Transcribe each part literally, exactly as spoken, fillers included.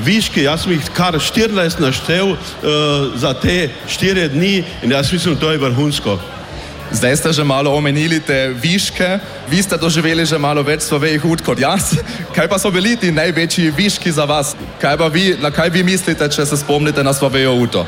viški, jaz sem jih kar štirinajst naštel uh, za te štiri dni in jaz mislim, to je vrhunsko. Zdaj ste že malo omenili te viške, vi ste doživeli že malo več svojih ut kot jaz. Kaj pa so bili ti največji viški za vas? Kaj pa vi, na kaj vi mislite, če se spomnite na svojo uto?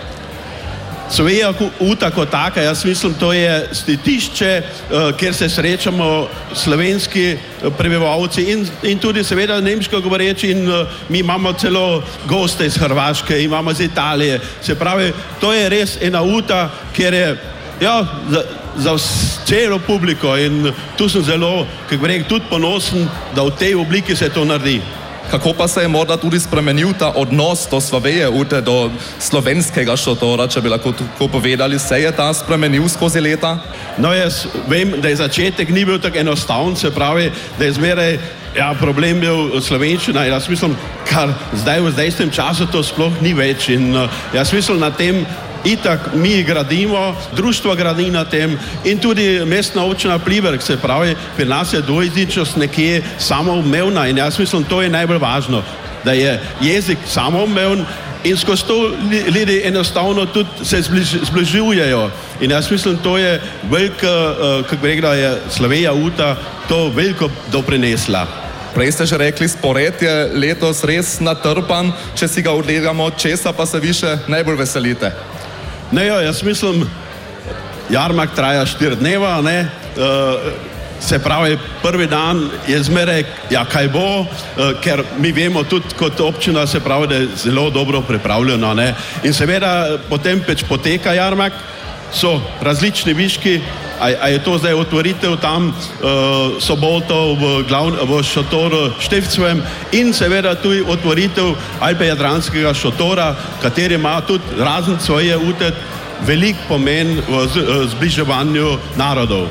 Svoja uta kot taka, jaz mislim, to je stitišče, kjer se srečamo slovenski prebivalci in, in tudi seveda nemško govoreči in mi imamo celo goste iz Hrvaške, imamo iz Italije. Se pravi, to je res ena uta, kjer je ja, za, za celo publiko in tu sem zelo, kako bi rekel, tudi ponosen, da v tej obliki se to naredi. Kako pa se je morda tudi spremenil ta odnos do svoje ute, do slovenskega šotora, če bi lahko tako povedali, se je ta spremenil skozi leta? No, jaz vem, da je začetek ni bil tako enostaven, se pravi, da je zmeraj ja, problem bil slovenščina in jaz mislim, kar zdaj v zdajstem času to sploh ni več in uh, jaz mislim na tem, itak mi gradimo, društvo gradi na tem in tudi mestna občina Pliberk, se pravi, pri nas je dvojezičnost nekje samoumevna in jaz mislim, to je najbolj važno, da je jezik samoumeven in skozi to ljudje enostavno tudi se zbliž, zbližujejo in jaz mislim, to je veliko, uh, kako bi rekla, je Slovenija uta to veliko doprinesla. Prej ste že rekli, spored je letos res natrpan, če si ga odlegamo, česa pa se vi še najbolj veselite? Ne, jo, jaz mislim, jarmark traja štiri dneva, ne, uh, se pravi, prvi dan je zmeraj, ja, kaj bo, uh, ker mi vemo tudi kot občina, se pravi, da je zelo dobro pripravljeno, ne, in seveda potem peč poteka jarmark, so različni viški, a, a je to zdaj otvoritev tam uh, soboto v, glavn, v šotoru Števcovem in seveda tudi otvoritev Alpe-Jadranskega šotora, kateri ima tudi razen svoje ute velik pomen v zbliževanju narodov.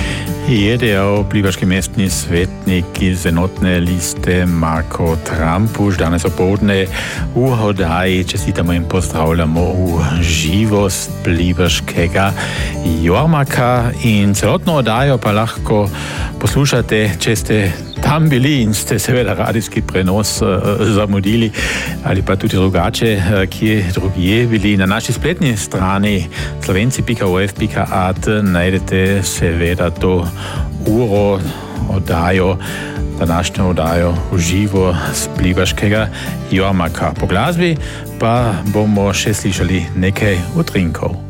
Je dejal pliberški mestni svetnik iz enotne liste Marko Trampuš. Danes opoldne v oddaji čestitamo in pozdravljamo v živo z pliberškega jarmarka in celotno oddajo pa lahko poslušate, če ste tam bili in ste seveda radijski prenos uh, zamudili ali pa tudi drugače, uh, kje drugje bili. Na naši spletni strani slovenci pika u f pika a t najdete seveda to uro oddajo, današnjo oddajo v živo z pliberškega jarmarka. Po glasbi pa bomo še slišali nekaj utrinkov.